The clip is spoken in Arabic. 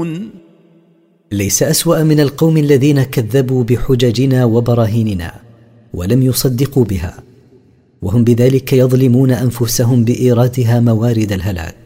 يعلمون. ليس أسوأ من القوم الذين كذبوا بحججنا وبراهيننا ولم يصدقوا بها، وهم بذلك يظلمون أنفسهم بإيرادها موارد الهلاك.